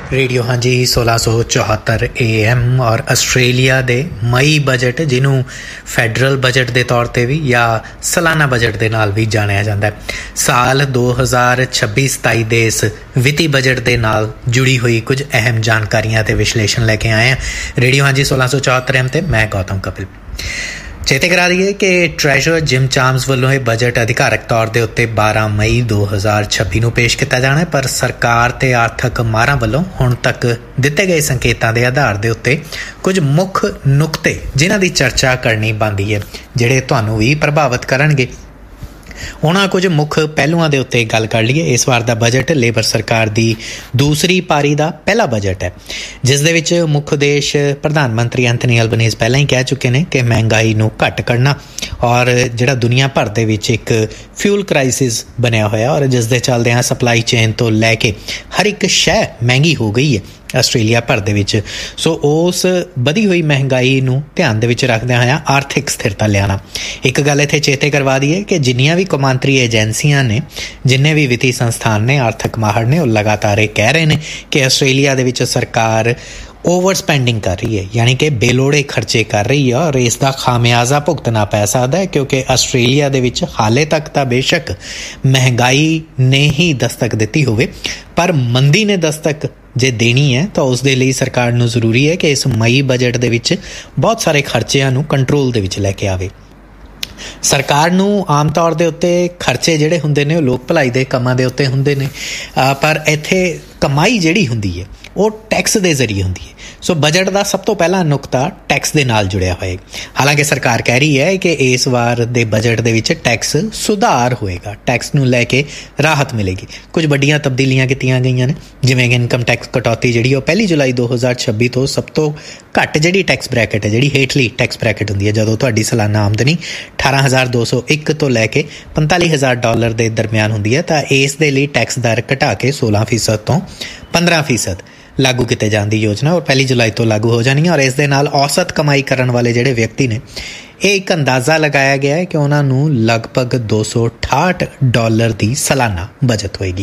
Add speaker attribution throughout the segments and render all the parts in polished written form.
Speaker 1: Radio ਹਾਂਜੀ 1674 AM ਔਰ Australia ਦੇ ਮਈ ਬਜਟ, ਜਿਹਨੂੰ ਫੈਡਰਲ ਬਜਟ ਦੇ ਤੌਰ 'ਤੇ ਵੀ ਜਾਂ ਸਾਲਾਨਾ ਬਜਟ ਦੇ ਨਾਲ ਵੀ ਜਾਣਿਆ ਜਾਂਦਾ ਹੈ, ਸਾਲ 2026-27 ਦੇ ਇਸ ਵਿੱਤੀ ਬਜਟ ਦੇ ਨਾਲ ਜੁੜੀ ਹੋਈ ਕੁਝ ਅਹਿਮ ਜਾਣਕਾਰੀਆਂ ਅਤੇ ਵਿਸ਼ਲੇਸ਼ਣ ਲੈ ਕੇ ਆਏ ਹਾਂ ਰੇਡੀਓ ਹਾਂਜੀ 1674 AM 'ਤੇ। ਮੈਂ ਗੌਤਮ ਕਪਿਲ। ਚੇਤੇ ਕਰਾ ਦਈਏ ਕਿ ਟਰੈਜਰਰ ਜਿਮ ਚਾਮਸ ਵੱਲੋਂ ਇਹ ਬਜਟ ਅਧਿਕਾਰਕ ਤੌਰ ਦੇ ਉੱਤੇ 12 ਮਈ 2026 ਨੂੰ ਪੇਸ਼ ਕੀਤਾ ਜਾਣਾ ਹੈ, ਪਰ ਸਰਕਾਰ ਤੇ ਆਰਥਿਕ ਮਾਹਰਾਂ ਵੱਲੋਂ ਹੁਣ ਤੱਕ ਦਿੱਤੇ ਗਏ ਸੰਕੇਤਾਂ ਦੇ ਆਧਾਰ ਦੇ ਉੱਤੇ ਕੁਝ ਮੁੱਖ ਨੁਕਤੇ ਜਿਨ੍ਹਾਂ ਦੀ ਚਰਚਾ ਕਰਨੀ ਬਣਦੀ ਹੈ, ਜਿਹੜੇ ਤੁਹਾਨੂੰ ਵੀ ਪ੍ਰਭਾਵਿਤ ਕਰਨਗੇ। ਉਹਨਾਂ ਕੁਝ ਮੁੱਖ ਪਹਿਲੂਆਂ ਦੇ ਉੱਤੇ ਗੱਲ ਕਰ ਲਈਏ। ਇਸ ਵਾਰ ਦਾ ਬਜਟ ਲੇਬਰ ਸਰਕਾਰ ਦੀ ਦੂਸਰੀ ਪਾਰੀ ਦਾ ਪਹਿਲਾ ਬਜਟ ਹੈ, ਜਿਸ ਦੇ ਵਿੱਚ ਮੁੱਖ ਉਦੇਸ਼ ਪ੍ਰਧਾਨ ਮੰਤਰੀ ਐਂਥਨੀ ਅਲਬਨੀਜ਼ ਪਹਿਲਾਂ ਹੀ ਕਹਿ ਚੁੱਕੇ ਨੇ ਕਿ ਮਹਿੰਗਾਈ ਨੂੰ ਘੱਟ ਕਰਨਾ, ਔਰ ਜਿਹੜਾ ਦੁਨੀਆ ਭਰ ਦੇ ਵਿੱਚ ਇੱਕ ਫਿਊਲ ਕ੍ਰਾਈਸਿਸ ਬਣਿਆ ਹੋਇਆ ਔਰ ਜਿਸ ਦੇ ਚੱਲਦਿਆਂ ਸਪਲਾਈ ਚੇਨ ਤੋਂ ਲੈ ਕੇ ਹਰ ਇੱਕ ਸ਼ੈ ਮਹਿੰਗੀ ਹੋ ਗਈ ਹੈ ਆਸਟ੍ਰੇਲੀਆ ਭਰ ਦੇ ਵਿੱਚ। ਸੋ ਉਸ ਵਧੀ ਹੋਈ ਮਹਿੰਗਾਈ ਨੂੰ ਧਿਆਨ ਦੇ ਵਿੱਚ ਰੱਖਦਿਆਂ ਹੋਇਆਂ ਆਰਥਿਕ ਸਥਿਰਤਾ ਲਿਆਉਣਾ। ਇੱਕ ਗੱਲ ਇੱਥੇ ਚੇਤੇ ਕਰਵਾ ਦਈਏ ਕਿ ਜਿੰਨੀਆਂ ਵੀ ਕੌਮਾਂਤਰੀ ਏਜੰਸੀਆਂ ਨੇ, ਜਿੰਨੇ ਵੀ ਵਿੱਤੀ ਸੰਸਥਾਨ ਨੇ, ਆਰਥਿਕ ਮਾਹਰ ਨੇ, ਉਹ ਲਗਾਤਾਰ ਇਹ ਕਹਿ ਰਹੇ ਨੇ ਕਿ ਆਸਟ੍ਰੇਲੀਆ ਦੇ ਵਿੱਚ ਸਰਕਾਰ ਓਵਰ ਸਪੈਂਡਿੰਗ ਕਰ ਰਹੀ ਹੈ, ਯਾਨੀ ਕਿ ਬੇਲੋੜੇ ਖਰਚੇ ਕਰ ਰਹੀ ਹੈ ਔਰ ਇਸ ਦਾ ਖਾਮਿਆਜ਼ਾ ਭੁਗਤਣਾ ਪੈ ਸਕਦਾ ਹੈ, ਕਿਉਂਕਿ ਆਸਟ੍ਰੇਲੀਆ ਦੇ ਵਿੱਚ ਹਾਲੇ ਤੱਕ ਤਾਂ ਬੇਸ਼ੱਕ ਮਹਿੰਗਾਈ ਨੇ ਹੀ ਦਸਤਕ ਦਿੱਤੀ ਹੋਵੇ, ਪਰ ਮੰਦੀ ਨੇ ਦਸਤਕ ਜੇ ਦੇਣੀ ਹੈ ਤਾਂ ਉਸ ਦੇ ਲਈ ਸਰਕਾਰ ਨੂੰ ਜ਼ਰੂਰੀ ਹੈ ਕਿ ਇਸ ਮਈ ਬਜਟ ਦੇ ਵਿੱਚ ਬਹੁਤ ਸਾਰੇ ਖਰਚਿਆਂ ਨੂੰ ਕੰਟਰੋਲ ਦੇ ਵਿੱਚ ਲੈ ਕੇ ਆਵੇ। ਸਰਕਾਰ ਨੂੰ ਆਮ ਤੌਰ ਦੇ ਉੱਤੇ ਖਰਚੇ ਜਿਹੜੇ ਹੁੰਦੇ ਨੇ ਉਹ ਲੋਕ ਭਲਾਈ ਦੇ ਕੰਮਾਂ ਦੇ ਉੱਤੇ ਹੁੰਦੇ ਨੇ, ਪਰ ਇੱਥੇ ਕਮਾਈ ਜਿਹੜੀ ਹੁੰਦੀ ਹੈ ਉਹ ਟੈਕਸ ਦੇ ਜ਼ਰੀਏ ਹੁੰਦੀ ਹੈ। ਸੋ ਬਜਟ ਦਾ ਸਭ ਤੋਂ ਪਹਿਲਾ ਨੁਕਤਾ ਟੈਕਸ ਦੇ ਨਾਲ ਜੁੜਿਆ ਹੋਇਆ। ਹਾਲਾਂਕਿ ਸਰਕਾਰ ਕਹਿ ਰਹੀ ਹੈ ਕਿ ਇਸ ਵਾਰ ਦੇ ਬਜਟ ਦੇ ਵਿੱਚ ਟੈਕਸ ਸੁਧਾਰ ਹੋਏਗਾ, ਟੈਕਸ ਨੂੰ ਲੈ ਕੇ ਰਾਹਤ ਮਿਲੇਗੀ। ਕੁਝ ਵੱਡੀਆਂ ਤਬਦੀਲੀਆਂ ਕੀਤੀਆਂ ਗਈਆਂ ਨੇ, ਜਿਵੇਂ ਕਿ ਇਨਕਮ ਟੈਕਸ ਕਟੌਤੀ ਜਿਹੜੀ ਉਹ 1 ਜੁਲਾਈ 2026 ਤੋਂ ਸਭ ਤੋਂ ਘੱਟ ਜਿਹੜੀ ਟੈਕਸ ਬ੍ਰੈਕਟ ਹੈ, ਜਿਹੜੀ ਹੇਠਲੀ ਟੈਕਸ ਬ੍ਰੈਕਟ ਹੁੰਦੀ ਹੈ, ਜਦੋਂ ਤੁਹਾਡੀ ਸਾਲਾਨਾ ਆਮਦਨੀ $18,201 ਤੋਂ ਲੈ ਕੇ $45,000 ਦੇ ਦਰਮਿਆਨ ਹੁੰਦੀ ਹੈ, ਤਾਂ ਇਸ ਦੇ ਲਈ ਟੈਕਸ ਦਰ ਘਟਾ ਕੇ 16% ਤੋਂ 15% ਲਾਗੂ ਕੀਤੇ ਜਾਣ ਦੀ ਯੋਜਨਾ ਔਰ 1 ਜੁਲਾਈ ਤੋਂ ਲਾਗੂ ਹੋ ਜਾਣੀ ਹੈ। ਔਰ ਇਸ ਦੇ ਨਾਲ ਔਸਤ ਕਮਾਈ ਕਰਨ ਵਾਲੇ ਜਿਹੜੇ ਵਿਅਕਤੀ ਨੇ, ਇਹ ਇੱਕ ਅੰਦਾਜ਼ਾ ਲਗਾਇਆ ਗਿਆ ਹੈ ਕਿ ਉਹਨਾਂ ਨੂੰ ਲਗਭਗ $268 ਦੀ ਸਾਲਾਨਾ ਬਚਤ ਹੋਏਗੀ।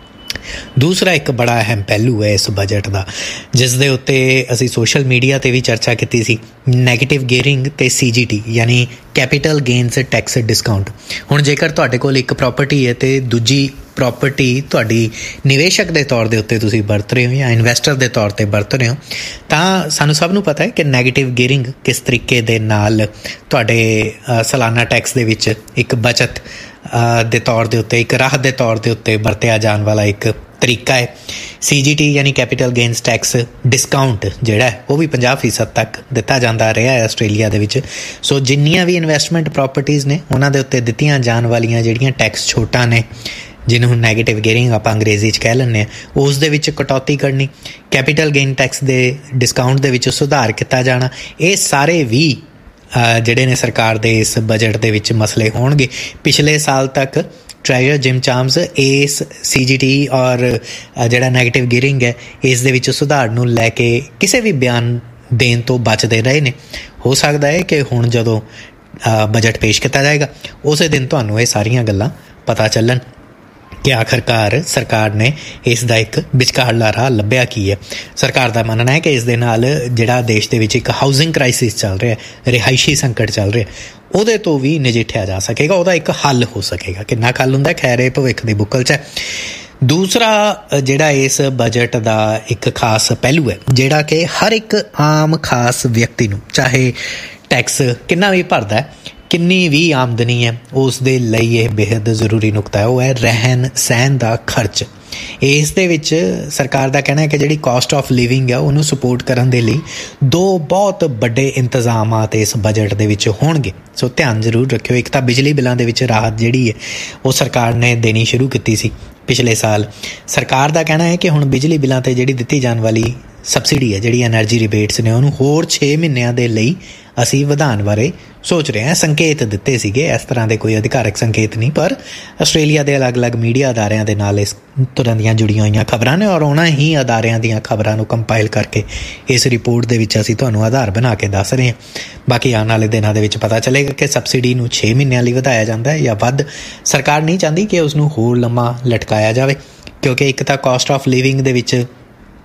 Speaker 1: ਦੂਸਰਾ ਇੱਕ ਬੜਾ ਅਹਿਮ ਪਹਿਲੂ ਹੈ ਇਸ ਬਜਟ ਦਾ, ਜਿਸ ਦੇ ਉੱਤੇ ਅਸੀਂ ਸੋਸ਼ਲ ਮੀਡੀਆ 'ਤੇ ਵੀ ਚਰਚਾ ਕੀਤੀ ਸੀ, ਨੈਗੇਟਿਵ ਗੇਅਰਿੰਗ ਅਤੇ CGT ਯਾਨੀ ਕੈਪੀਟਲ ਗੇਨਸ ਟੈਕਸ ਡਿਸਕਾਊਂਟ। ਹੁਣ ਜੇਕਰ ਤੁਹਾਡੇ ਕੋਲ ਇੱਕ ਪ੍ਰਾਪਰਟੀ ਹੈ ਅਤੇ ਦੂਜੀ ਪ੍ਰਾਪਰਟੀ ਤੁਹਾਡੀ ਨਿਵੇਸ਼ਕ ਦੇ ਤੌਰ ਦੇ ਉੱਤੇ ਤੁਸੀਂ ਵਰਤ ਰਹੇ ਹੋ ਜਾਂ ਇਨਵੈਸਟਰ ਦੇ ਤੌਰ 'ਤੇ ਵਰਤ ਰਹੇ ਹੋ, ਤਾਂ ਸਾਨੂੰ ਸਭ ਨੂੰ ਪਤਾ ਹੈ ਕਿ ਨੈਗੇਟਿਵ ਗੇਅਰਿੰਗ ਕਿਸ ਤਰੀਕੇ ਦੇ ਨਾਲ ਤੁਹਾਡੇ ਸਾਲਾਨਾ ਟੈਕਸ ਦੇ ਵਿੱਚ ਇੱਕ ਬਚਤ ਦੇ ਤੌਰ ਦੇ ਉੱਤੇ, ਇੱਕ ਰਾਹਤ ਦੇ ਤੌਰ ਦੇ ਉੱਤੇ ਵਰਤਿਆ ਜਾਣ ਵਾਲਾ ਇੱਕ ਤਰੀਕਾ ਹੈ। CGT ਯਾਨੀ ਕੈਪੀਟਲ ਗੇਨਸ ਟੈਕਸ ਡਿਸਕਾਊਂਟ ਜਿਹੜਾ ਹੈ ਉਹ ਵੀ 50% ਤੱਕ ਦਿੱਤਾ ਜਾਂਦਾ ਰਿਹਾ ਹੈ ਆਸਟ੍ਰੇਲੀਆ ਦੇ ਵਿੱਚ। ਸੋ ਜਿੰਨੀਆਂ ਵੀ ਇਨਵੈਸਟਮੈਂਟ ਪ੍ਰੋਪਰਟੀਜ਼ ਨੇ ਉਹਨਾਂ ਦੇ ਉੱਤੇ ਦਿੱਤੀਆਂ ਜਾਣ ਵਾਲੀਆਂ ਜਿਹੜੀਆਂ ਟੈਕਸ ਛੋਟਾਂ ਨੇ, ਜਿਹਨੂੰ ਨੈਗੇਟਿਵ ਗੇਅਰਿੰਗ ਆਪਾਂ ਅੰਗਰੇਜ਼ੀ 'ਚ ਕਹਿ ਲੈਂਦੇ ਹਾਂ, ਉਸ ਦੇ ਵਿੱਚ ਕਟੌਤੀ ਕਰਨੀ, ਕੈਪੀਟਲ ਗੇਨ ਟੈਕਸ ਦੇ ਡਿਸਕਾਊਂਟ ਦੇ ਵਿੱਚ ਸੁਧਾਰ ਕੀਤਾ ਜਾਣਾ, ਇਹ ਸਾਰੇ ਵੀ ਜਿਹੜੇ ਨੇ ਸਰਕਾਰ ਦੇ ਇਸ ਬਜਟ ਦੇ ਵਿੱਚ ਮਸਲੇ ਹੋਣਗੇ। ਪਿਛਲੇ ਸਾਲ ਤੱਕ ਟਰੈਜਰਰ ਜਿਮ ਚਾਮਸ ਇਸ CGT ਔਰ ਜਿਹੜਾ ਨੈਗੇਟਿਵ ਗੇਅਰਿੰਗ ਹੈ, ਇਸ ਦੇ ਵਿੱਚ ਸੁਧਾਰ ਨੂੰ ਲੈ ਕੇ ਕਿਸੇ ਵੀ ਬਿਆਨ ਦੇਣ ਤੋਂ ਬਚਦੇ ਰਹੇ ਨੇ। ਹੋ ਸਕਦਾ ਹੈ ਕਿ ਹੁਣ ਜਦੋਂ ਬਜਟ ਪੇਸ਼ ਕੀਤਾ ਜਾਏਗਾ ਉਸੇ ਦਿਨ ਤੁਹਾਨੂੰ ਇਹ ਸਾਰੀਆਂ ਗੱਲਾਂ ਪਤਾ ਚੱਲਣ ਕਿ ਆਖਰਕਾਰ ਸਰਕਾਰ ਨੇ ਇਸ ਦਾ ਇੱਕ ਵਿਚਕਾਰਲਾ ਰਾਹ ਲੱਭਿਆ ਕੀ ਹੈ। ਸਰਕਾਰ ਦਾ ਮੰਨਣਾ ਹੈ ਕਿ ਇਸ ਦੇ ਨਾਲ ਜਿਹੜਾ ਦੇਸ਼ ਦੇ ਵਿੱਚ ਇੱਕ ਹਾਊਸਿੰਗ ਕ੍ਰਾਈਸਿਸ ਚੱਲ ਰਿਹਾ, ਰਿਹਾਇਸ਼ੀ ਸੰਕਟ ਚੱਲ ਰਿਹਾ, ਉਹਦੇ ਤੋਂ ਵੀ ਨਜਿੱਠਿਆ ਜਾ ਸਕੇਗਾ, ਉਹਦਾ ਇੱਕ ਹੱਲ ਹੋ ਸਕੇਗਾ। ਕਿੰਨਾ ਹੱਲ ਹੁੰਦਾ ਖੈਰ ਇਹ ਭਵਿੱਖ ਦੀ ਬੁੱਕਲ 'ਚ ਹੈ। ਦੂਸਰਾ ਜਿਹੜਾ ਇਸ ਬਜਟ ਦਾ ਇੱਕ ਖਾਸ ਪਹਿਲੂ ਹੈ, ਜਿਹੜਾ ਕਿ ਹਰ ਇੱਕ ਆਮ ਖਾਸ ਵਿਅਕਤੀ ਨੂੰ, ਚਾਹੇ ਟੈਕਸ ਕਿੰਨਾ ਵੀ ਭਰਦਾ ਹੈ, ਕਿੰਨੀ ਵੀ ਆਮਦਨੀ ਹੈ, ਉਸ ਦੇ ਲਈ ਇਹ ਬੇਹੱਦ ਜ਼ਰੂਰੀ ਨੁਕਤਾ ਹੈ, ਉਹ ਹੈ ਰਹਿਣ ਸਹਿਣ ਦਾ ਖਰਚ। ਇਸ ਦੇ ਵਿੱਚ ਸਰਕਾਰ ਦਾ ਕਹਿਣਾ ਹੈ ਕਿ ਜਿਹੜੀ ਕਾਸਟ ਆਫ ਲਿਵਿੰਗ ਹੈ ਉਹਨੂੰ ਸਪੋਰਟ ਕਰਨ ਦੇ ਲਈ ਦੋ ਬਹੁਤ ਵੱਡੇ ਇੰਤਜ਼ਾਮਾਤ ਇਸ ਬਜਟ ਦੇ ਵਿੱਚ ਹੋਣਗੇ। ਸੋ ਧਿਆਨ ਜ਼ਰੂਰ ਰੱਖਿਓ। ਇੱਕ ਤਾਂ ਬਿਜਲੀ ਬਿੱਲਾਂ ਦੇ ਵਿੱਚ ਰਾਹਤ ਜਿਹੜੀ ਹੈ ਉਹ ਸਰਕਾਰ ਨੇ ਦੇਣੀ ਸ਼ੁਰੂ ਕੀਤੀ ਸੀ ਪਿਛਲੇ ਸਾਲ। ਸਰਕਾਰ ਦਾ ਕਹਿਣਾ ਹੈ ਕਿ ਹੁਣ ਬਿਜਲੀ ਬਿੱਲਾਂ 'ਤੇ ਜਿਹੜੀ ਦਿੱਤੀ ਜਾਣ ਵਾਲੀ ਸਬਸਿਡੀ ਹੈ, ਜਿਹੜੀ ਐਨਰਜੀ ਰਿਬੇਟਸ ਨੇ, ਉਹਨੂੰ ਹੋਰ 6 ਮਹੀਨਿਆਂ ਦੇ ਲਈ ਅਸੀਂ ਵਧਾਉਣ ਬਾਰੇ ਸੋਚ ਰਹੇ ਹਾਂ। ਸੰਕੇਤ ਦਿੱਤੇ ਸੀਗੇ, ਇਸ ਤਰ੍ਹਾਂ ਦੇ ਕੋਈ ਅਧਿਕਾਰਕ ਸੰਕੇਤ ਨਹੀਂ, ਪਰ ਆਸਟ੍ਰੇਲੀਆ ਦੇ ਅਲੱਗ-ਅਲੱਗ ਮੀਡੀਆ ਅਦਾਰਿਆਂ ਦੇ ਨਾਲ ਇਸ ਤਰ੍ਹਾਂ ਦੀਆਂ ਜੁੜੀਆਂ ਹੋਈਆਂ ਖਬਰਾਂ ਨੇ ਔਰ ਉਹਨਾਂ ਹੀ ਅਦਾਰਿਆਂ ਦੀਆਂ ਖਬਰਾਂ ਨੂੰ ਕੰਪਾਈਲ ਕਰਕੇ ਇਸ ਰਿਪੋਰਟ ਦੇ ਵਿੱਚ ਅਸੀਂ ਤੁਹਾਨੂੰ ਆਧਾਰ ਬਣਾ ਕੇ ਦੱਸ ਰਹੇ ਹਾਂ। ਬਾਕੀ ਆਉਣ ਵਾਲੇ ਦਿਨਾਂ ਦੇ ਵਿੱਚ ਪਤਾ ਚੱਲੇਗਾ ਕਿ ਸਬਸਿਡੀ ਨੂੰ 6 ਮਹੀਨਿਆਂ ਲਈ ਵਧਾਇਆ ਜਾਂਦਾ ਹੈ ਜਾਂ ਵੱਧ। ਸਰਕਾਰ ਨਹੀਂ ਚਾਹੁੰਦੀ ਕਿ ਉਸ ਨੂੰ ਹੋਰ ਲੰਮਾ ਲਟਕਾਇਆ ਜਾਵੇ, ਕਿਉਂਕਿ ਇੱਕ ਤਾਂ ਕਾਸਟ ਆਫ ਲਿਵਿੰਗ ਦੇ ਵਿੱਚ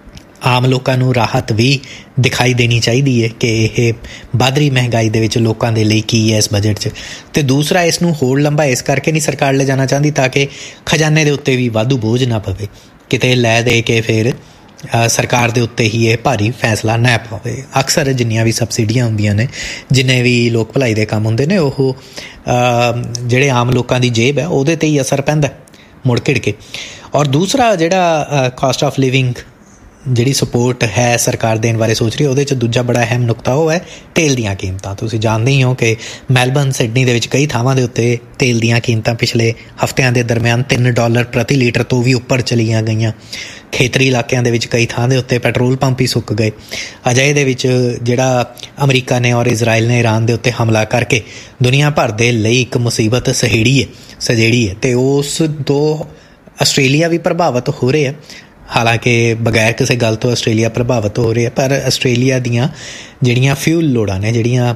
Speaker 1: ਆਮ ਲੋਕਾਂ ਨੂੰ ਰਾਹਤ ਵੀ ਦਿਖਾਈ ਦੇਣੀ ਚਾਹੀਦੀ ਹੈ ਕਿ ਇਹ ਵੱਧ ਰਹੀ ਮਹਿੰਗਾਈ ਦੇ ਵਿੱਚ ਲੋਕਾਂ ਦੇ ਲਈ ਕੀ ਹੈ ਇਸ ਬਜਟ 'ਚ। ਅਤੇ ਦੂਸਰਾ, ਇਸ ਨੂੰ ਹੋਰ ਲੰਬਾ ਇਸ ਕਰਕੇ ਨਹੀਂ ਸਰਕਾਰ ਲੈ ਜਾਣਾ ਚਾਹੁੰਦੀ ਤਾਂ ਕਿ ਖਜ਼ਾਨੇ ਦੇ ਉੱਤੇ ਵੀ ਵਾਧੂ ਬੋਝ ਨਾ ਪਵੇ, ਕਿਤੇ ਲੈ ਦੇ ਕੇ ਫਿਰ ਸਰਕਾਰ ਦੇ ਉੱਤੇ ਹੀ ਇਹ ਭਾਰੀ ਫੈਸਲਾ ਨਾ ਪਵੇ। ਅਕਸਰ ਜਿੰਨੀਆਂ ਵੀ ਸਬਸਿਡੀਆਂ ਹੁੰਦੀਆਂ ਨੇ, ਜਿੰਨੇ ਵੀ ਲੋਕ ਭਲਾਈ ਦੇ ਕੰਮ ਹੁੰਦੇ ਨੇ, ਉਹ ਜਿਹੜੇ ਆਮ ਲੋਕਾਂ ਦੀ ਜੇਬ ਹੈ ਉਹਦੇ 'ਤੇ ਹੀ ਅਸਰ ਪੈਂਦਾ ਮੁੜ ਘਿੜ ਕੇ। ਔਰ ਦੂਸਰਾ ਜਿਹੜਾ ਕਾਸਟ ਆਫ ਲਿਵਿੰਗ ਜਿਹੜੀ ਸਪੋਰਟ ਹੈ ਸਰਕਾਰ ਦੇਣ ਬਾਰੇ ਸੋਚ ਰਹੀ ਹੈ, ਉਹਦੇ 'ਚ ਦੂਜਾ ਬੜਾ ਅਹਿਮ ਨੁਕਤਾ ਉਹ ਹੈ ਤੇਲ ਦੀਆਂ ਕੀਮਤਾਂ। ਤੁਸੀਂ ਜਾਣਦੇ ਹੀ ਹੋ ਕਿ ਮੈਲਬਰਨ, ਸਿਡਨੀ ਦੇ ਵਿੱਚ ਕਈ ਥਾਵਾਂ ਦੇ ਉੱਤੇ ਤੇਲ ਦੀਆਂ ਕੀਮਤਾਂ ਪਿਛਲੇ ਹਫ਼ਤਿਆਂ ਦੇ ਦਰਮਿਆਨ $3 ਪ੍ਰਤੀ ਲੀਟਰ ਤੋਂ ਵੀ ਉੱਪਰ ਚਲੀਆਂ ਗਈਆਂ। ਖੇਤਰੀ ਇਲਾਕਿਆਂ ਦੇ ਵਿੱਚ ਕਈ ਥਾਂ ਦੇ ਉੱਤੇ ਪੈਟਰੋਲ ਪੰਪ ਹੀ ਸੁੱਕ ਗਏ। ਅਜਿਹੇ ਦੇ ਵਿੱਚ ਜਿਹੜਾ ਅਮਰੀਕਾ ਨੇ ਔਰ ਇਜ਼ਰਾਈਲ ਨੇ ਈਰਾਨ ਦੇ ਉੱਤੇ ਹਮਲਾ ਕਰਕੇ ਦੁਨੀਆ ਭਰ ਦੇ ਲਈ ਇੱਕ ਮੁਸੀਬਤ ਸਜੇੜੀ ਹੈ ਅਤੇ ਉਸ ਤੋਂ ਆਸਟ੍ਰੇਲੀਆ ਵੀ ਪ੍ਰਭਾਵਿਤ ਹੋ ਰਿਹਾ। ਹਾਲਾਂਕਿ ਬਗੈਰ ਕਿਸੇ ਗੱਲ ਤੋਂ ਆਸਟ੍ਰੇਲੀਆ ਪ੍ਰਭਾਵਿਤ ਹੋ ਰਿਹਾ, ਪਰ ਆਸਟ੍ਰੇਲੀਆ ਦੀਆਂ ਜਿਹੜੀਆਂ ਫਿਊਲ ਲੋੜਾਂ ਨੇ, ਜਿਹੜੀਆਂ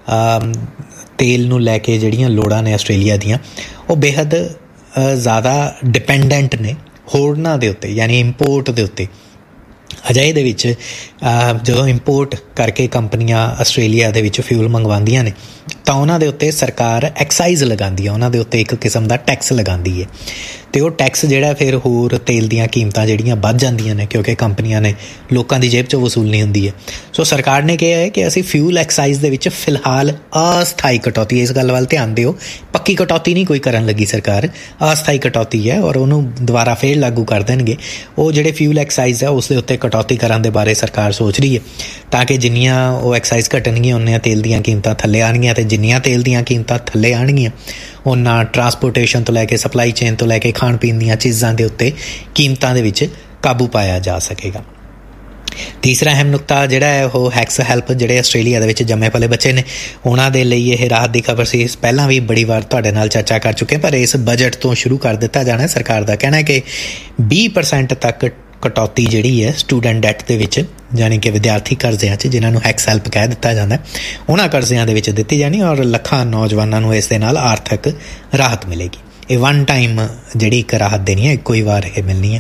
Speaker 1: ਤੇਲ ਨੂੰ ਲੈ ਕੇ ਜਿਹੜੀਆਂ ਲੋੜਾਂ ਨੇ ਆਸਟ੍ਰੇਲੀਆ ਦੀਆਂ, ਉਹ ਬੇਹੱਦ ਜ਼ਿਆਦਾ ਡਿਪੈਂਡੈਂਟ ਨੇ ਹੋਰਨਾਂ ਦੇ ਉੱਤੇ, ਯਾਨੀ ਇੰਪੋਰਟ ਦੇ ਉੱਤੇ। ਅਜਿਹੇ ਦੇ ਵਿੱਚ ਜਦੋਂ ਇੰਪੋਰਟ ਕਰਕੇ ਕੰਪਨੀਆਂ ਆਸਟ੍ਰੇਲੀਆ ਦੇ ਵਿੱਚ ਫਿਊਲ ਮੰਗਵਾਉਂਦੀਆਂ ਨੇ ਤਾਂ ਉਹਨਾਂ ਦੇ ਉੱਤੇ ਸਰਕਾਰ ਐਕਸਾਈਜ਼ ਲਗਾਉਂਦੀ ਹੈ, ਉਹਨਾਂ ਦੇ ਉੱਤੇ ਇੱਕ ਕਿਸਮ ਦਾ ਟੈਕਸ ਲਗਾਉਂਦੀ ਹੈ। ਅਤੇ ਉਹ ਟੈਕਸ ਜਿਹੜਾ ਫਿਰ ਹੋਰ ਤੇਲ ਦੀਆਂ ਕੀਮਤਾਂ ਜਿਹੜੀਆਂ ਵੱਧ ਜਾਂਦੀਆਂ ਨੇ, ਕਿਉਂਕਿ ਕੰਪਨੀਆਂ ਨੇ ਲੋਕਾਂ ਦੀ ਜੇਬ 'ਚੋਂ ਵਸੂਲਣੀ ਹੁੰਦੀ ਹੈ। ਸੋ ਸਰਕਾਰ ਨੇ ਕਿਹਾ ਹੈ ਕਿ ਅਸੀਂ ਫਿਊਲ ਐਕਸਾਈਜ਼ ਦੇ ਵਿੱਚ ਫਿਲਹਾਲ ਅਸਥਾਈ ਕਟੌਤੀ, ਇਸ ਗੱਲ ਵੱਲ ਧਿਆਨ ਦਿਓ, ਪੱਕੀ ਕਟੌਤੀ ਨਹੀਂ ਕੋਈ ਕਰਨ ਲੱਗੀ ਸਰਕਾਰ, ਅਸਥਾਈ ਕਟੌਤੀ ਹੈ ਔਰ ਉਹਨੂੰ ਦੁਬਾਰਾ ਫੇਰ ਲਾਗੂ ਕਰ ਦੇਣਗੇ। ਉਹ ਜਿਹੜੇ ਫਿਊਲ ਐਕਸਾਈਜ਼ ਹੈ ਉਸ ਦੇ ਉੱਤੇ ਕਟੌਤੀ ਕਰਨ ਦੇ ਬਾਰੇ ਸਰਕਾਰ ਸੋਚ ਰਹੀ ਹੈ, ਤਾਂ ਕਿ ਜਿੰਨੀਆਂ ਉਹ ਐਕਸਾਈਜ਼ ਘਟਣਗੀਆਂ ਉਨੀਆਂ ਤੇਲ ਦੀਆਂ ਕੀਮਤਾਂ ਥੱਲੇ ਆਉਣਗੀਆਂ, ਅਤੇ ਜਿੰਨੀਆਂ ਤੇਲ ਦੀਆਂ ਕੀਮਤਾਂ ਥੱਲੇ ਆਉਣਗੀਆਂ ਉਹਨਾਂ ਟਰਾਂਸਪੋਰਟੇਸ਼ਨ ਤੋਂ ਲੈ ਕੇ ਸਪਲਾਈ ਚੇਨ ਤੋਂ ਲੈ ਕੇ ਖਾਣ ਪੀਣ ਦੀਆਂ ਚੀਜ਼ਾਂ ਦੇ ਉੱਤੇ ਕੀਮਤਾਂ ਦੇ ਵਿੱਚ ਕਾਬੂ ਪਾਇਆ ਜਾ ਸਕੇਗਾ। ਤੀਸਰਾ ਅਹਿਮ ਨੁਕਤਾ ਜਿਹੜਾ ਹੈ ਉਹ ਹੈਕਸ ਹੈਲਪ, ਜਿਹੜੇ ਆਸਟ੍ਰੇਲੀਆ ਦੇ ਵਿੱਚ ਜੰਮੇ ਪਲੇ ਬੱਚੇ ਨੇ ਉਹਨਾਂ ਦੇ ਲਈ ਇਹ ਰਾਹਤ ਦੀ ਖਬਰ ਸੀ। ਪਹਿਲਾਂ ਵੀ ਬੜੀ ਵਾਰ ਤੁਹਾਡੇ ਨਾਲ ਚਰਚਾ ਕਰ ਚੁੱਕੇ, ਪਰ ਇਸ ਬਜਟ ਤੋਂ ਸ਼ੁਰੂ ਕਰ ਦਿੱਤਾ ਜਾਣਾ। ਸਰਕਾਰ ਦਾ ਕਹਿਣਾ ਹੈ ਕਿ 20% ਤੱਕ ਕਟੌਤੀ ਜਿਹੜੀ ਹੈ ਸਟੂਡੈਂਟ ਡੈਟ ਦੇ ਵਿੱਚ, ਯਾਨੀ ਕਿ ਵਿਦਿਆਰਥੀ ਕਰਜ਼ਿਆਂ 'ਚ, ਜਿਨ੍ਹਾਂ ਨੂੰ ਹੈਕਸ ਹੈਲਪ ਕਹਿ ਦਿੱਤਾ ਜਾਂਦਾ, ਉਹਨਾਂ ਕਰਜ਼ਿਆਂ ਦੇ ਵਿੱਚ ਦਿੱਤੀ ਜਾਣੀ ਔਰ ਲੱਖਾਂ ਨੌਜਵਾਨਾਂ ਨੂੰ ਇਸ ਦੇ ਨਾਲ ਆਰਥਿਕ ਰਾਹਤ ਮਿਲੇਗੀ। ਇਹ ਵਨ ਟਾਈਮ ਜਿਹੜੀ ਇੱਕ ਰਾਹਤ ਦੇਣੀ ਹੈ, ਇੱਕੋ ਹੀ ਵਾਰ ਇਹ ਮਿਲਣੀ ਹੈ।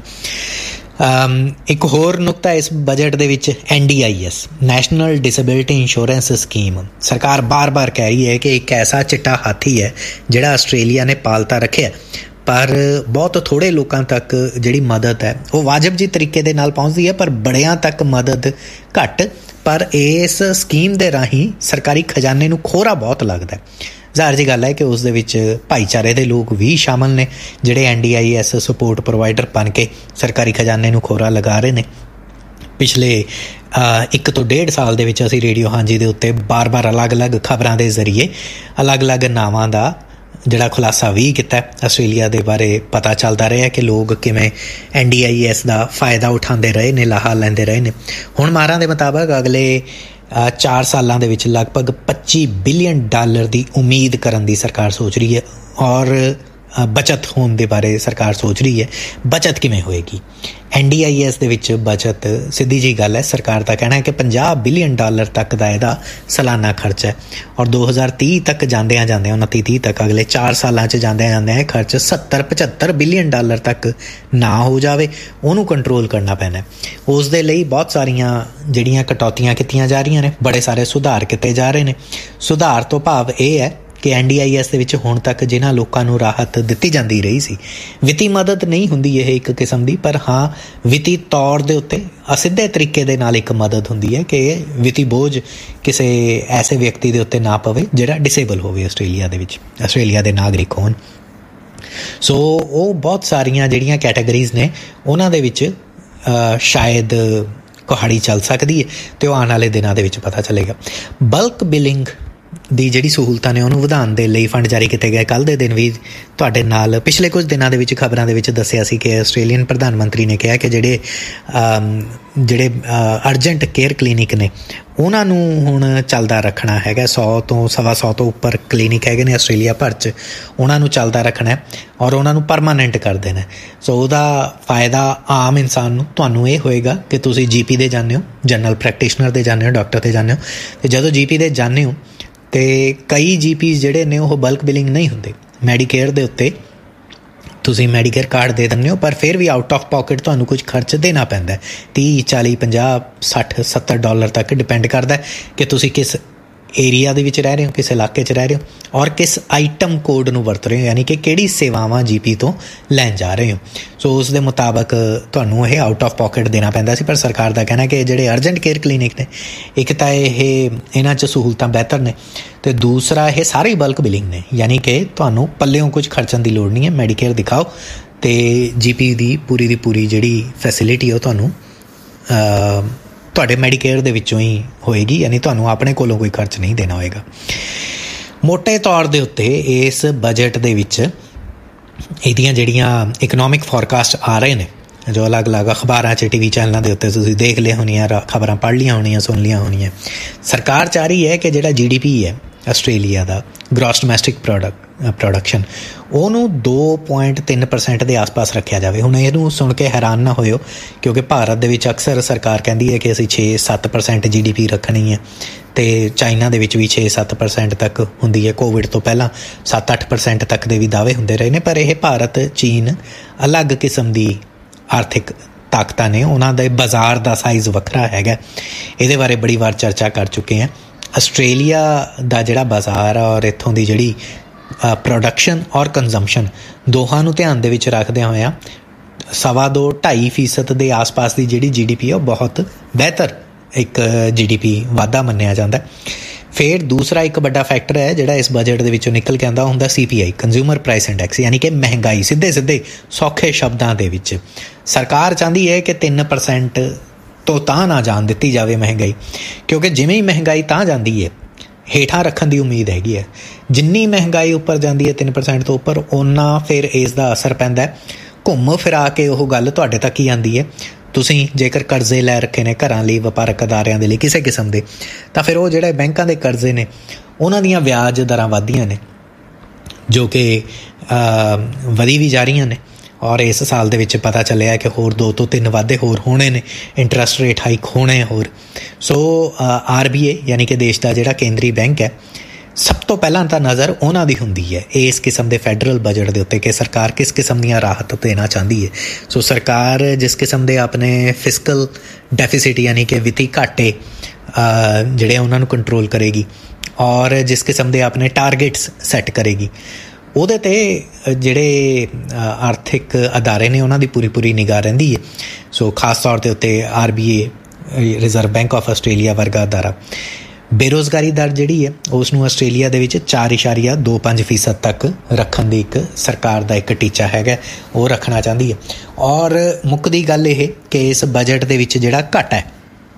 Speaker 1: ਇੱਕ ਹੋਰ ਨੁਕਤਾ ਇਸ ਬਜਟ ਦੇ ਵਿੱਚ NDIS, national disability insurance scheme. ਸਰਕਾਰ ਬਾਰ-ਬਾਰ ਕਹਿ ਰਹੀ ਹੈ ਕਿ ਇੱਕ ਐਸਾ ਚਿੱਟਾ ਹਾਥੀ ਹੈ ਜਿਹੜਾ ਆਸਟ੍ਰੇਲੀਆ ਨੇ ਪਾਲਤਾ ਰੱਖਿਆ, ਪਰ ਬਹੁਤ ਥੋੜ੍ਹੇ ਲੋਕਾਂ ਤੱਕ ਜਿਹੜੀ ਮਦਦ ਹੈ ਉਹ ਵਾਜਬ ਜੀ ਤਰੀਕੇ ਦੇ ਨਾਲ ਪਹੁੰਚਦੀ ਹੈ, ਪਰ ਬੜਿਆਂ ਤੱਕ ਮਦਦ ਘੱਟ। ਪਰ ਇਸ ਸਕੀਮ ਦੇ ਰਾਹੀਂ ਸਰਕਾਰੀ ਖਜ਼ਾਨੇ ਨੂੰ ਖੋਰਾ ਬਹੁਤ ਲੱਗਦਾ। ਜ਼ਾਹਿਰ ਜੀ ਗੱਲ ਹੈ ਕਿ ਉਸ ਦੇ ਵਿੱਚ ਭਾਈਚਾਰੇ ਦੇ ਲੋਕ ਵੀ ਸ਼ਾਮਲ ਨੇ, ਜਿਹੜੇ NDIS ਸਪੋਰਟ ਪ੍ਰੋਵਾਈਡਰ ਬਣ ਕੇ ਸਰਕਾਰੀ ਖਜ਼ਾਨੇ ਨੂੰ ਖੋਰਾ ਲਗਾ ਰਹੇ ਨੇ। ਪਿਛਲੇ 1 ਤੋਂ 1.5 ਸਾਲ ਦੇ ਵਿੱਚ ਅਸੀਂ ਰੇਡੀਓ ਹਾਂਜੀ ਦੇ ਉੱਤੇ ਬਾਰ-ਬਾਰ ਅਲੱਗ-ਅਲੱਗ ਖਬਰਾਂ ਦੇ ਜ਼ਰੀਏ ਅਲੱਗ-ਅਲੱਗ ਨਾਵਾਂ ਦਾ ਜਿਹੜਾ ਖੁਲਾਸਾ ਵੀ ਕੀਤਾ। ਆਸਟ੍ਰੇਲੀਆ ਦੇ ਬਾਰੇ ਪਤਾ ਚੱਲਦਾ ਰਿਹਾ ਕਿ ਲੋਕ ਕਿਵੇਂ NDIS ਦਾ ਫਾਇਦਾ ਉਠਾਉਂਦੇ ਰਹੇ ਨੇ, ਲਾਹਾ ਲੈਂਦੇ ਰਹੇ ਨੇ। ਹੁਣ ਮਾਹਰਾਂ ਦੇ ਮੁਤਾਬਕ ਅਗਲੇ 4 ਸਾਲਾਂ ਦੇ ਵਿੱਚ ਲਗਭਗ $25 ਬਿਲੀਅਨ ਦੀ ਉਮੀਦ ਕਰਨ ਦੀ ਸਰਕਾਰ ਸੋਚ ਰਹੀ ਹੈ ਔਰ ਬਚਤ ਹੋਣ ਦੇ ਬਾਰੇ ਸਰਕਾਰ ਸੋਚ ਰਹੀ ਹੈ। ਬਚਤ ਕਿਵੇਂ ਹੋਏਗੀ? NDIS ਦੇ ਵਿੱਚ ਬਚਤ ਸਿੱਧੀ ਜਿਹੀ ਗੱਲ ਹੈ, ਸਰਕਾਰ ਦਾ ਕਹਿਣਾ ਹੈ ਕਿ $50 ਬਿਲੀਅਨ ਤੱਕ ਦਾ ਇਹਦਾ ਸਾਲਾਨਾ ਖਰਚ ਹੈ ਔਰ 2030 ਤੱਕ ਜਾਂਦਿਆਂ 29-30 ਤੱਕ, ਅਗਲੇ 4 ਸਾਲਾਂ 'ਚ ਜਾਂਦਿਆਂ ਇਹ ਖਰਚ $70-75 ਬਿਲੀਅਨ ਤੱਕ ਨਾ ਹੋ ਜਾਵੇ, ਉਹਨੂੰ ਕੰਟਰੋਲ ਕਰਨਾ ਪੈਣਾ। ਉਸ ਦੇ ਲਈ ਬਹੁਤ ਸਾਰੀਆਂ ਜਿਹੜੀਆਂ ਕਟੌਤੀਆਂ ਕੀਤੀਆਂ ਜਾ ਰਹੀਆਂ ਨੇ, ਬੜੇ ਸਾਰੇ ਸੁਧਾਰ ਕੀਤੇ ਜਾ ਰਹੇ ਨੇ। ਸੁਧਾਰ ਤੋਂ ਭਾਵ ਇਹ ਹੈ ਕਿ NDIS ਦੇ ਵਿੱਚ ਹੁਣ ਤੱਕ ਜਿਨ੍ਹਾਂ ਲੋਕਾਂ ਨੂੰ ਰਾਹਤ ਦਿੱਤੀ ਜਾਂਦੀ ਰਹੀ ਸੀ, ਵਿੱਤੀ ਮਦਦ ਨਹੀਂ ਹੁੰਦੀ ਇਹ ਇੱਕ ਕਿਸਮ ਦੀ, ਪਰ ਹਾਂ ਵਿੱਤੀ ਤੌਰ ਦੇ ਉੱਤੇ ਅਸਿੱਧੇ ਤਰੀਕੇ ਦੇ ਨਾਲ ਇੱਕ ਮਦਦ ਹੁੰਦੀ ਹੈ ਕਿ ਵਿੱਤੀ ਬੋਝ ਕਿਸੇ ਐਸੇ ਵਿਅਕਤੀ ਦੇ ਉੱਤੇ ਨਾ ਪਵੇ ਜਿਹੜਾ ਡਿਸੇਬਲ ਹੋਵੇ ਆਸਟ੍ਰੇਲੀਆ ਦੇ ਵਿੱਚ, ਆਸਟ੍ਰੇਲੀਆ ਦੇ ਨਾਗਰਿਕ ਹੋਣ। ਸੋ ਉਹ ਬਹੁਤ ਸਾਰੀਆਂ ਜਿਹੜੀਆਂ ਕੈਟਾਗਰੀਜ਼ ਨੇ ਉਹਨਾਂ ਦੇ ਵਿੱਚ ਸ਼ਾਇਦ ਕੁਹਾੜੀ ਚੱਲ ਸਕਦੀ ਹੈ ਅਤੇ ਉਹ ਆਉਣ ਵਾਲੇ ਦਿਨਾਂ ਦੇ ਵਿੱਚ ਪਤਾ ਚੱਲੇਗਾ। ਬਲਕ ਬਿਲਿੰਗ ਦੀ ਜਿਹੜੀ ਸਹੂਲਤਾਂ ਨੇ ਉਹਨੂੰ ਵਧਾਉਣ ਦੇ ਲਈ ਫੰਡ ਜਾਰੀ ਕੀਤੇ ਗਏ। ਕੱਲ੍ਹ ਦੇ ਦਿਨ ਵੀ ਤੁਹਾਡੇ ਨਾਲ ਪਿਛਲੇ ਕੁਝ ਦਿਨਾਂ ਦੇ ਵਿੱਚ ਖਬਰਾਂ ਦੇ ਵਿੱਚ ਦੱਸਿਆ ਸੀ ਕਿ ਆਸਟ੍ਰੇਲੀਅਨ ਪ੍ਰਧਾਨ ਮੰਤਰੀ ਨੇ ਕਿਹਾ ਕਿ ਜਿਹੜੇ ਅਰਜੈਂਟ ਕੇਅਰ ਕਲੀਨਿਕ ਨੇ ਉਹਨਾਂ ਨੂੰ ਹੁਣ ਚੱਲਦਾ ਰੱਖਣਾ ਹੈਗਾ। 100 ਤੋਂ 125 ਤੋਂ ਉੱਪਰ ਕਲੀਨਿਕ ਹੈਗੇ ਨੇ ਆਸਟ੍ਰੇਲੀਆ ਭਰ 'ਚ, ਉਹਨਾਂ ਨੂੰ ਚੱਲਦਾ ਰੱਖਣਾ ਔਰ ਉਹਨਾਂ ਨੂੰ ਪਰਮਾਨੈਂਟ ਕਰ ਦੇਣਾ। ਸੋ ਉਹਦਾ ਫਾਇਦਾ ਆਮ ਇਨਸਾਨ ਨੂੰ, ਤੁਹਾਨੂੰ ਇਹ ਹੋਏਗਾ ਕਿ ਤੁਸੀਂ GP ਦੇ ਜਾਂਦੇ ਹੋ, ਜਨਰਲ ਪ੍ਰੈਕਟੀਸ਼ਨਰ ਦੇ ਜਾਂਦੇ ਹੋ, ਡਾਕਟਰ ਦੇ ਜਾਂਦੇ ਹੋ, ਅਤੇ ਜਦੋਂ GP ਦੇ ਜਾਂਦੇ ਹੋ ਅਤੇ ਕਈ GPs ਜਿਹੜੇ ਨੇ ਉਹ ਬਲਕ ਬਿਲਿੰਗ ਨਹੀਂ ਹੁੰਦੇ। ਮੈਡੀਕੇਅਰ ਦੇ ਉੱਤੇ ਤੁਸੀਂ ਮੈਡੀਕੇਅਰ ਕਾਰਡ ਦੇ ਦਿੰਦੇ ਹੋ, ਪਰ ਫਿਰ ਵੀ ਆਊਟ ਆਫ ਪੋਕਟ ਤੁਹਾਨੂੰ ਕੁਝ ਖਰਚ ਦੇਣਾ ਪੈਂਦਾ, 30, 40, 50, 60, $70 ਤੱਕ ਡਿਪੈਂਡ ਕਰਦਾ ਕਿ ਤੁਸੀਂ ਕਿਸ ਏਰੀਆ ਦੇ ਵਿੱਚ ਰਹਿ ਰਹੇ ਹੋ, ਕਿਸ ਇਲਾਕੇ 'ਚ ਰਹਿ ਰਹੇ ਹੋ ਔਰ ਕਿਸ ਆਈਟਮ ਕੋਡ ਨੂੰ ਵਰਤ ਰਹੇ ਹੋ, ਯਾਨੀ ਕਿ ਕਿਹੜੀ ਸੇਵਾਵਾਂ GP ਤੋਂ ਲੈਣ ਜਾ ਰਹੇ ਹੋ। ਸੋ ਉਸ ਦੇ ਮੁਤਾਬਕ ਤੁਹਾਨੂੰ ਇਹ ਆਊਟ ਆਫ ਪੋਕਟ ਦੇਣਾ ਪੈਂਦਾ ਸੀ। ਪਰ ਸਰਕਾਰ ਦਾ ਕਹਿਣਾ ਕਿ ਜਿਹੜੇ ਅਰਜੈਂਟ ਕੇਅਰ ਕਲੀਨਿਕ ਨੇ, ਇੱਕ ਤਾਂ ਇਹਨਾਂ 'ਚ ਸਹੂਲਤਾਂ ਬਿਹਤਰ ਨੇ ਅਤੇ ਦੂਸਰਾ ਇਹ ਸਾਰੇ ਬਲਕ ਬਿਲਿੰਗ ਨੇ, ਯਾਨੀ ਕਿ ਤੁਹਾਨੂੰ ਪੱਲਿਓਂ ਕੁਝ ਖਰਚਣ ਦੀ ਲੋੜ ਨਹੀਂ ਹੈ। ਮੈਡੀਕੇਅਰ ਦਿਖਾਓ ਅਤੇ GP ਦੀ ਪੂਰੀ ਜਿਹੜੀ ਫੈਸਿਲਿਟੀ ਉਹ ਤੁਹਾਨੂੰ ਤੁਹਾਡੇ ਮੈਡੀਕੇਅਰ ਦੇ ਵਿੱਚੋਂ ਹੀ ਹੋਏਗੀ, ਯਾਨੀ ਤੁਹਾਨੂੰ ਆਪਣੇ ਕੋਲੋਂ ਕੋਈ ਖਰਚ ਨਹੀਂ ਦੇਣਾ ਹੋਏਗਾ। ਮੋਟੇ ਤੌਰ ਦੇ ਉੱਤੇ ਇਸ ਬਜਟ ਦੇ ਵਿੱਚ ਇਹਦੀਆਂ ਜਿਹੜੀਆਂ ਇਕਨੋਮਿਕ ਫੋਰਕਾਸਟ ਆ ਰਹੇ ਨੇ, ਜੋ ਅਲੱਗ-ਅਲੱਗ ਅਖਬਾਰਾਂ 'ਚ, TV ਚੈਨਲਾਂ ਦੇ ਉੱਤੇ ਤੁਸੀਂ ਦੇਖ ਲਿਆ ਹੋਣੀਆਂ, ਖਬਰਾਂ ਪੜ੍ਹ ਲਈਆਂ ਹੋਣੀਆਂ, ਸੁਣ ਲਈਆਂ ਹੋਣੀਆਂ। ਸਰਕਾਰ ਚਾਹ ਰਹੀ ਹੈ ਕਿ ਜਿਹੜਾ GDP ਹੈ ਆਸਟ੍ਰੇਲੀਆ ਦਾ, ਗ੍ਰੋਸ ਡੋਮੈਸਟਿਕ ਪ੍ਰੋਡਕਸ਼ਨ, ਉਹਨੂੰ 2.3% ਦੇ ਆਸ-ਪਾਸ ਰੱਖਿਆ ਜਾਵੇ। ਹੁਣ ਇਹਨੂੰ ਸੁਣ ਕੇ ਹੈਰਾਨ ਨਾ ਹੋਇਓ, ਕਿਉਂਕਿ ਭਾਰਤ ਦੇ ਵਿੱਚ ਅਕਸਰ ਸਰਕਾਰ ਕਹਿੰਦੀ ਹੈ ਕਿ ਅਸੀਂ 6-7% GDP ਰੱਖਣੀ ਹੈ ਅਤੇ ਚਾਈਨਾ ਦੇ ਵਿੱਚ ਵੀ 6-7% ਤੱਕ ਹੁੰਦੀ ਹੈ। ਕੋਵਿਡ ਤੋਂ ਪਹਿਲਾਂ 7-8% ਤੱਕ ਦੇ ਵੀ ਦਾਅਵੇ ਹੁੰਦੇ ਰਹੇ ਨੇ, ਪਰ ਇਹ ਭਾਰਤ, ਚੀਨ ਅਲੱਗ ਕਿਸਮ ਦੀ ਆਰਥਿਕ ਤਾਕਤਾਂ ਨੇ, ਉਹਨਾਂ ਦੇ ਬਾਜ਼ਾਰ ਦਾ ਸਾਈਜ਼ ਵੱਖਰਾ ਹੈਗਾ। ਇਹਦੇ ਬਾਰੇ ਬੜੀ ਵਾਰ ਚਰਚਾ ਕਰ ਚੁੱਕੇ ਹਾਂ। ਆਸਟ੍ਰੇਲੀਆ ਦਾ ਜਿਹੜਾ ਬਾਜ਼ਾਰ ਔਰ ਇੱਥੋਂ ਦੀ ਜਿਹੜੀ ਪ੍ਰੋਡਕਸ਼ਨ ਔਰ ਕੰਜ਼ੰਪਸ਼ਨ ਦੋਹਾਂ ਨੂੰ ਧਿਆਨ ਦੇ ਵਿੱਚ ਰੱਖਦਿਆਂ ਹੋਇਆਂ 2.25% ਦੇ ਆਸ-ਪਾਸ ਦੀ ਜਿਹੜੀ GDP ਹੈ ਉਹ ਬਹੁਤ ਬਿਹਤਰ ਇੱਕ GDP ਵਾਧਾ ਮੰਨਿਆ ਜਾਂਦਾ। ਫਿਰ ਦੂਸਰਾ ਇੱਕ ਵੱਡਾ ਫੈਕਟਰ ਹੈ ਜਿਹੜਾ ਇਸ ਬਜਟ ਦੇ ਵਿੱਚੋਂ ਨਿਕਲ ਕੇ ਆਉਂਦਾ ਹੁੰਦਾ, CPI, ਕੰਜ਼ਿਊਮਰ ਪ੍ਰਾਈਸ ਇੰਡੈਕਸ, ਯਾਨੀ ਕਿ ਮਹਿੰਗਾਈ। ਸਿੱਧੇ ਸੌਖੇ ਸ਼ਬਦਾਂ ਦੇ ਵਿੱਚ ਸਰਕਾਰ ਚਾਹੁੰਦੀ ਹੈ ਕਿ 3% ਤੋਂ ਤਾਂ ਨਾ ਜਾਣ ਦਿੱਤੀ ਜਾਵੇ ਮਹਿੰਗਾਈ, ਕਿਉਂਕਿ ਜਿਵੇਂ ਹੀ ਮਹਿੰਗਾਈ ਤਾਂ ਜਾਂਦੀ ਹੈ ਹੇਠਾਂ ਰੱਖਣ ਦੀ ਉਮੀਦ ਹੈਗੀ ਹੈ। ਜਿੰਨੀ ਮਹਿੰਗਾਈ ਉੱਪਰ ਜਾਂਦੀ ਹੈ 3% ਤੋਂ ਉੱਪਰ, ਓਨਾ ਫਿਰ ਇਸ ਦਾ ਅਸਰ ਪੈਂਦਾ। ਘੁੰਮ ਫਿਰਾ ਕੇ ਉਹ ਗੱਲ ਤੁਹਾਡੇ ਤੱਕ ਹੀ ਆਉਂਦੀ ਹੈ। ਤੁਸੀਂ ਜੇਕਰ ਕਰਜ਼ੇ ਲੈ ਰੱਖੇ ਨੇ ਘਰਾਂ ਲਈ, ਵਪਾਰਕ ਅਦਾਰਿਆਂ ਦੇ ਲਈ, ਕਿਸੇ ਕਿਸਮ ਦੇ, ਤਾਂ ਫਿਰ ਉਹ ਜਿਹੜੇ ਬੈਂਕਾਂ ਦੇ ਕਰਜ਼ੇ ਨੇ ਉਹਨਾਂ ਦੀਆਂ ਵਿਆਜ ਦਰਾਂ ਵੱਧਦੀਆਂ ਨੇ, ਜੋ ਕਿ ਵਧੀ ਵੀ ਜਾ ਰਹੀਆਂ ਨੇ। ਔਰ ਇਸ ਸਾਲ ਦੇ ਵਿੱਚ ਪਤਾ ਚੱਲਿਆ ਕਿ ਹੋਰ 2 ਤੋਂ 3 ਵਾਧੇ ਹੋਰ ਹੋਣੇ ਨੇ, ਇੰਟਰਸਟ ਰੇਟ ਹਾਈਕ ਹੋਣੇ ਹੋਰ। ਸੋ RBA ਯਾਨੀ ਕਿ ਦੇਸ਼ ਦਾ ਜਿਹੜਾ ਕੇਂਦਰੀ ਬੈਂਕ ਹੈ, ਸਭ ਤੋਂ ਪਹਿਲਾਂ ਤਾਂ ਨਜ਼ਰ ਉਹਨਾਂ ਦੀ ਹੁੰਦੀ ਹੈ ਇਸ ਕਿਸਮ ਦੇ ਫੈਡਰਲ ਬਜਟ ਦੇ ਉੱਤੇ ਕਿ ਸਰਕਾਰ ਕਿਸ ਕਿਸਮ ਦੀਆਂ ਰਾਹਤ ਦੇਣਾ ਚਾਹੁੰਦੀ ਹੈ। ਸੋ ਸਰਕਾਰ ਜਿਸ ਕਿਸਮ ਦੇ ਆਪਣੇ ਫਿਸਕਲ ਡੈਫਿਸਿਟ ਯਾਨੀ ਕਿ ਵਿੱਤੀ ਘਾਟੇ ਜਿਹੜੇ ਉਹਨਾਂ ਨੂੰ ਕੰਟਰੋਲ ਕਰੇਗੀ ਔਰ ਜਿਸ ਕਿਸਮ ਦੇ ਆਪਣੇ ਟਾਰਗੇਟਸ ਸੈੱਟ ਕਰੇਗੀ, ਉਹਦੇ 'ਤੇ ਜਿਹੜੇ ਆਰਥਿਕ ਅਦਾਰੇ ਨੇ ਉਹਨਾਂ ਦੀ ਪੂਰੀ ਨਿਗਾਹ ਰਹਿੰਦੀ ਹੈ। ਸੋ ਖਾਸ ਤੌਰ ਦੇ ਉੱਤੇ RBA, reserve bank of Australia ਵਰਗਾ ਅਦਾਰਾ। ਬੇਰੁਜ਼ਗਾਰੀ ਦਰ ਜਿਹੜੀ ਹੈ ਉਸ ਨੂੰ ਆਸਟ੍ਰੇਲੀਆ ਦੇ ਵਿੱਚ 4.25% ਤੱਕ ਰੱਖਣ ਦੀ ਇੱਕ ਸਰਕਾਰ ਦਾ ਇੱਕ ਟੀਚਾ ਹੈਗਾ, ਉਹ ਰੱਖਣਾ ਚਾਹੁੰਦੀ ਹੈ। ਔਰ ਮੁੱਕਦੀ ਗੱਲ ਇਹ ਕਿ ਇਸ ਬਜਟ ਦੇ ਵਿੱਚ ਜਿਹੜਾ ਘਾਟਾ ਹੈ,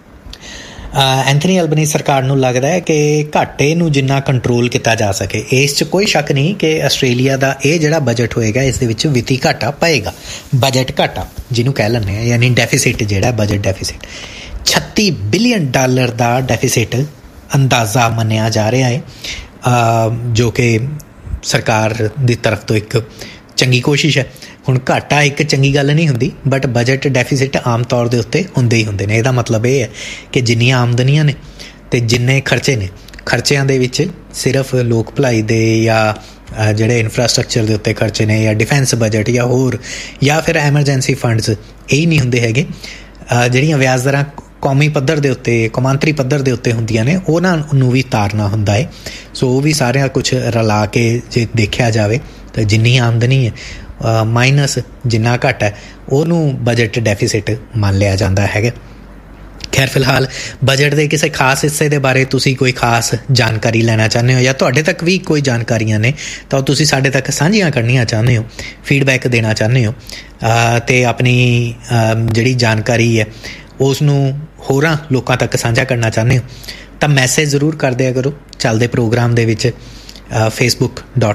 Speaker 1: ਐਂਥਨੀ ਐਲਬਨੀਜ਼ ਸਰਕਾਰ ਨੂੰ ਲੱਗਦਾ ਹੈ ਕਿ ਘਾਟੇ ਨੂੰ ਜਿੰਨਾ ਕੰਟਰੋਲ ਕੀਤਾ ਜਾ ਸਕੇ। ਇਸ 'ਚ ਕੋਈ ਸ਼ੱਕ ਨਹੀਂ ਕਿ ਆਸਟ੍ਰੇਲੀਆ ਦਾ ਇਹ ਜਿਹੜਾ ਬਜਟ ਹੋਏਗਾ ਇਸ ਦੇ ਵਿੱਚ ਵਿੱਤੀ ਘਾਟਾ ਪਏਗਾ। ਬਜਟ ਘਾਟਾ ਜਿਹਨੂੰ ਕਹਿ ਲੈਂਦੇ ਹਾਂ, ਯਾਨੀ ਡੈਫੀਸਿਟ ਜਿਹੜਾ ਬਜਟ ਡੈਫੀਸਿਟ, $36 ਬਿਲੀਅਨ ਦਾ ਡੈਫੀਸਿਟ ਅੰਦਾਜ਼ਾ ਮੰਨਿਆ ਜਾ ਰਿਹਾ ਹੈ, ਜੋ ਕਿ ਸਰਕਾਰ ਦੀ ਤਰਫ ਤੋਂ ਇੱਕ ਚੰਗੀ ਕੋਸ਼ਿਸ਼ ਹੈ। ਹੁਣ ਘਾਟਾ ਇੱਕ ਚੰਗੀ ਗੱਲ ਨਹੀਂ ਹੁੰਦੀ, ਬਟ ਬਜਟ ਡੈਫੀਸਿਟ ਆਮ ਤੌਰ ਦੇ ਉੱਤੇ ਹੁੰਦੇ ਹੀ ਹੁੰਦੇ ਨੇ। ਇਹਦਾ ਮਤਲਬ ਇਹ ਹੈ ਕਿ ਜਿੰਨੀਆਂ ਆਮਦਨੀਆਂ ਨੇ ਅਤੇ ਜਿੰਨੇ ਖਰਚੇ ਨੇ, ਖਰਚਿਆਂ ਦੇ ਵਿੱਚ ਸਿਰਫ ਲੋਕ ਭਲਾਈ ਦੇ ਜਾਂ ਜਿਹੜੇ ਇਨਫਰਾਸਟਰਕਚਰ ਦੇ ਉੱਤੇ ਖਰਚੇ ਨੇ, ਜਾਂ ਡਿਫੈਂਸ ਬਜਟ, ਜਾਂ ਹੋਰ, ਜਾਂ ਫਿਰ ਐਮਰਜੈਂਸੀ ਫੰਡਸ, ਇਹ ਨਹੀਂ ਹੁੰਦੇ ਹੈਗੇ। ਜਿਹੜੀਆਂ ਵਿਆਜ ਦਰਾਂ ਕੌਮੀ ਪੱਧਰ ਦੇ ਉੱਤੇ, ਕੌਮਾਂਤਰੀ ਪੱਧਰ ਦੇ ਉੱਤੇ ਹੁੰਦੀਆਂ ਨੇ, ਉਹਨਾਂ ਨੂੰ ਵੀ ਤਾਰਨਾ ਹੁੰਦਾ ਹੈ। ਸੋ ਉਹ ਵੀ ਸਾਰਿਆਂ ਕੁਛ ਰਲਾ ਕੇ ਜੇ ਦੇਖਿਆ ਜਾਵੇ ਤਾਂ ਜਿੰਨੀ ਆਮਦਨੀ ਹੈ ਮਾਈਨਸ ਜਿੰਨਾ ਘੱਟ ਹੈ, ਉਹਨੂੰ ਬਜਟ ਡੈਫੀਸਿਟ ਮੰਨ ਲਿਆ ਜਾਂਦਾ ਹੈਗਾ। ਖੈਰ, ਫਿਲਹਾਲ ਬਜਟ ਦੇ ਕਿਸੇ ਖਾਸ ਹਿੱਸੇ ਦੇ ਬਾਰੇ ਤੁਸੀਂ ਕੋਈ ਖਾਸ ਜਾਣਕਾਰੀ ਲੈਣਾ ਚਾਹੁੰਦੇ ਹੋ, ਜਾਂ ਤੁਹਾਡੇ ਤੱਕ ਵੀ ਕੋਈ ਜਾਣਕਾਰੀਆਂ ਨੇ ਤਾਂ ਉਹ ਤੁਸੀਂ ਸਾਡੇ ਤੱਕ ਸਾਂਝੀਆਂ ਕਰਨੀਆਂ ਚਾਹੁੰਦੇ ਹੋ, ਫੀਡਬੈਕ ਦੇਣਾ ਚਾਹੁੰਦੇ ਹੋ, ਅਤੇ ਆਪਣੀ ਜਿਹੜੀ ਜਾਣਕਾਰੀ ਹੈ ਉਸ ਨੂੰ ਹੋਰਾਂ ਲੋਕਾਂ ਤੱਕ ਸਾਂਝਾ ਕਰਨਾ ਚਾਹੁੰਦੇ ਹੋ, ਤਾਂ ਮੈਸੇਜ ਜ਼ਰੂਰ ਕਰ ਦਿਆ ਕਰੋ ਚੱਲਦੇ ਪ੍ਰੋਗਰਾਮ ਦੇ ਵਿੱਚ। facebook.com